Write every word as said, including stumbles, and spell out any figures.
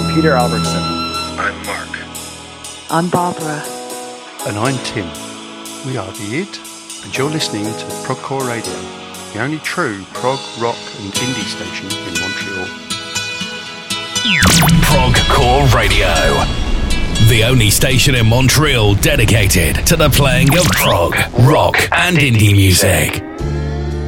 Peter Albertson. I'm Mark. I'm Barbara. And I'm Tim. We are The Id, and you're listening to Progcore Radio, the only true prog, rock and indie station in Montreal. Progcore Radio, the only station in Montreal dedicated to the playing of prog, rock and indie music.